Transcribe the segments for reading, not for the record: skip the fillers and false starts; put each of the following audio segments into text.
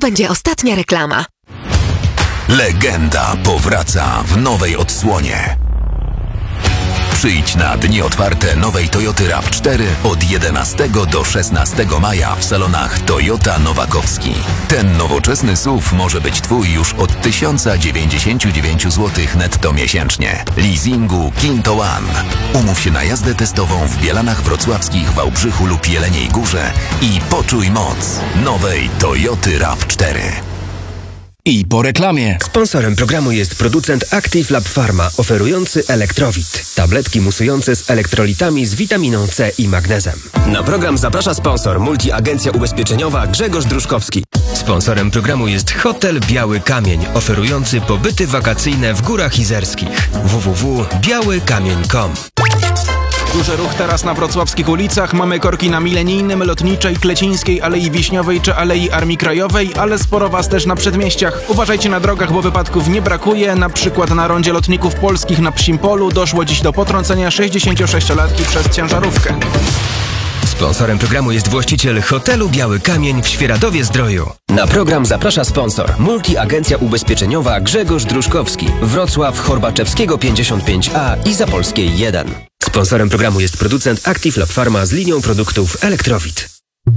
będzie ostatnia reklama. Legenda powraca w nowej odsłonie. Przyjdź na dni otwarte nowej Toyoty RAV4 od 11 do 16 maja w salonach Toyota Nowakowski. Ten nowoczesny SUV może być Twój już od 1099 zł netto miesięcznie. Leasingu Kinto One. Umów się na jazdę testową w Bielanach Wrocławskich, Wałbrzychu lub Jeleniej Górze i poczuj moc nowej Toyoty RAV4. I po reklamie. Sponsorem programu jest producent Active Lab Pharma, oferujący Elektrowit. Tabletki musujące z elektrolitami z witaminą C i magnezem. Na program zaprasza sponsor Multiagencja Ubezpieczeniowa Grzegorz Druszkowski. Sponsorem programu jest Hotel Biały Kamień, oferujący pobyty wakacyjne w Górach Izerskich. www.białykamień.com. Duży ruch teraz na wrocławskich ulicach. Mamy korki na Milenijnym, Lotniczej, Klecińskiej, Alei Wiśniowej czy Alei Armii Krajowej, ale sporo was też na przedmieściach. Uważajcie na drogach, bo wypadków nie brakuje. Na przykład na rondzie Lotników Polskich na Psim Polu doszło dziś do potrącenia 66-latki przez ciężarówkę. Sponsorem programu jest właściciel hotelu Biały Kamień w Świeradowie-Zdroju. Na program zaprasza sponsor Multiagencja Ubezpieczeniowa Grzegorz Druszkowski, Wrocław, Horbaczewskiego 55A i Zapolskiej 1. Sponsorem programu jest producent Active Lab Pharma z linią produktów Elektrowit.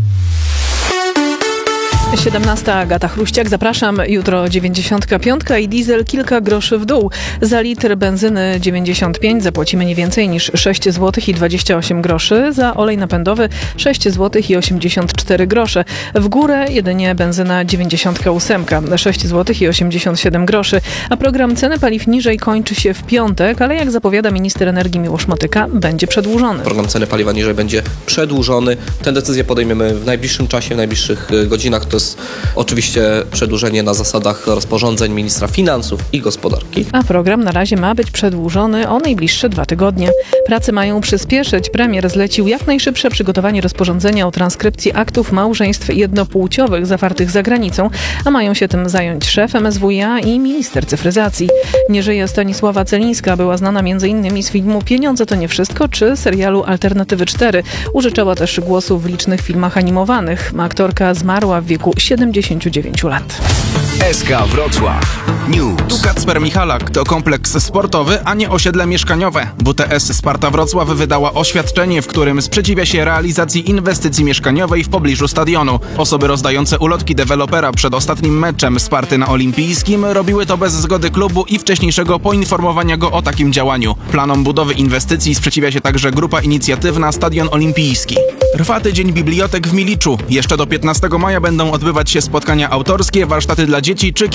17. Agata Chruściak. Zapraszam. Jutro 95 i diesel kilka groszy w dół. Za litr benzyny 95 zapłacimy nie więcej niż 6 zł i 28 groszy. Za olej napędowy 6 zł i 84 grosze. W górę jedynie benzyna 98, 6 zł i 87 groszy. A program ceny paliw niżej kończy się w piątek, ale jak zapowiada minister energii Miłosz Motyka, będzie przedłużony. Program ceny paliwa niżej będzie przedłużony. Tę decyzję podejmiemy w najbliższym czasie, w najbliższych godzinach. To jest oczywiście przedłużenie na zasadach rozporządzeń ministra finansów i gospodarki. A program na razie ma być przedłużony o najbliższe 2 tygodnie. Prace mają przyspieszyć. Premier zlecił jak najszybsze przygotowanie rozporządzenia o transkrypcji aktów małżeństw jednopłciowych zawartych za granicą, a mają się tym zająć szef MSWiA i minister cyfryzacji. Nie żyje Stanisława Celińska, była znana m.in. z filmu Pieniądze to nie wszystko czy serialu Alternatywy 4. Użyczała też głosu w licznych filmach animowanych. Aktorka zmarła w wieku 79 lat. SK Wrocław News. Tu Kacper Michalak. To kompleks sportowy, a nie osiedle mieszkaniowe. WTS Sparta Wrocław wydała oświadczenie, w którym sprzeciwia się realizacji inwestycji mieszkaniowej w pobliżu stadionu. Osoby rozdające ulotki dewelopera przed ostatnim meczem Sparty na Olimpijskim robiły to bez zgody klubu i wcześniejszego poinformowania go o takim działaniu. Planom budowy inwestycji sprzeciwia się także grupa inicjatywna Stadion Olimpijski. Trwa tydzień bibliotek w Miliczu. Jeszcze do 15 maja będą odbywać się spotkania autorskie, warsztaty dla dzieci czy